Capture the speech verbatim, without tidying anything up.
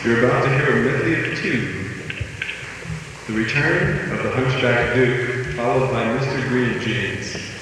You're about to hear a medley of two. The Return of the Hunchback Duke, followed by Mister Green Jeans.